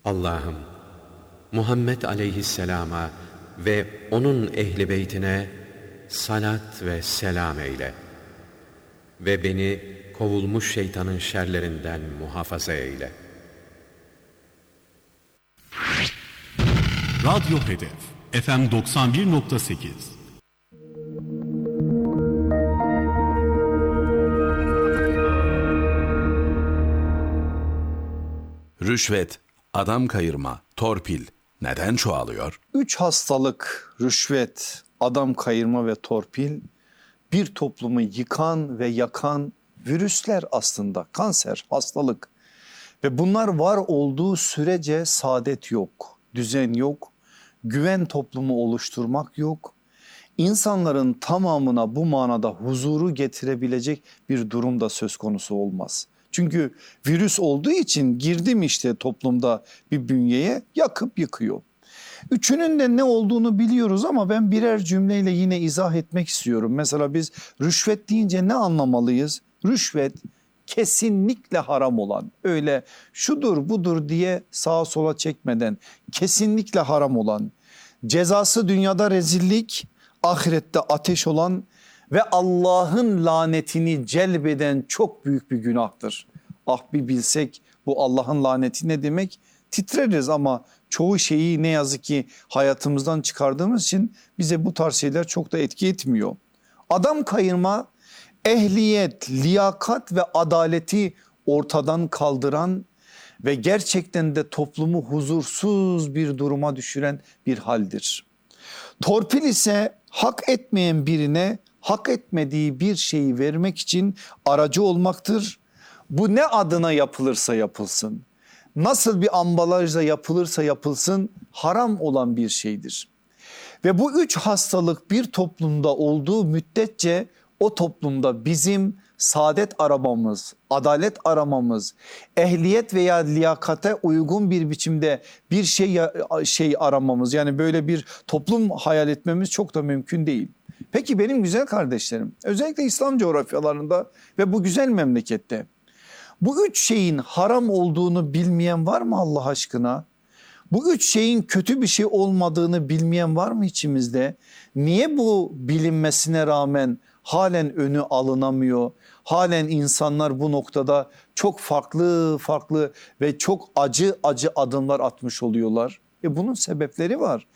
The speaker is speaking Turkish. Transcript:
Allah'ım, Muhammed aleyhisselama ve onun ehli beytine salat ve selam eyle ve beni kovulmuş şeytanın şerlerinden muhafaza eyle. Radyo Hedef FM 91.8. Rüşvet, adam kayırma, torpil neden çoğalıyor? 3 hastalık, rüşvet, adam kayırma ve torpil bir toplumu yıkan ve yakan virüsler aslında. Kanser, hastalık ve bunlar var olduğu sürece saadet yok, düzen yok, güven toplumu oluşturmak yok. İnsanların tamamına bu manada huzuru getirebilecek bir durum da söz konusu olmaz. Çünkü virüs olduğu için girdim işte toplumda bir bünyeye yakıp yıkıyor. Üçünün de ne olduğunu biliyoruz ama ben birer cümleyle yine izah etmek istiyorum. Mesela biz rüşvet deyince ne anlamalıyız? Rüşvet kesinlikle haram olan, öyle şudur budur diye sağa sola çekmeden kesinlikle haram olan, cezası dünyada rezillik, ahirette ateş olan ve Allah'ın lanetini celbeden çok büyük bir günahtır. Ah bir bilsek bu Allah'ın laneti ne demek? Titreriz ama çoğu şeyi ne yazık ki hayatımızdan çıkardığımız için bize bu tarz şeyler çok da etki etmiyor. Adam kayırma, ehliyet, liyakat ve adaleti ortadan kaldıran ve gerçekten de toplumu huzursuz bir duruma düşüren bir haldir. Torpil ise hak etmeyen birine hak etmediği bir şeyi vermek için aracı olmaktır. Bu ne adına yapılırsa yapılsın, nasıl bir ambalajla yapılırsa yapılsın haram olan bir şeydir. Ve bu 3 hastalık bir toplumda olduğu müddetçe o toplumda bizim saadet aramamız, adalet aramamız, ehliyet veya liyakate uygun bir biçimde bir şey aramamız, yani böyle bir toplum hayal etmemiz çok da mümkün değil. Peki benim güzel kardeşlerim, özellikle İslam coğrafyalarında ve bu güzel memlekette bu 3 şeyin haram olduğunu bilmeyen var mı Allah aşkına? Bu 3 şeyin kötü bir şey olmadığını bilmeyen var mı içimizde? Niye bu bilinmesine rağmen halen önü alınamıyor? Halen insanlar bu noktada çok farklı ve çok acı adımlar atmış oluyorlar. Bunun sebepleri var.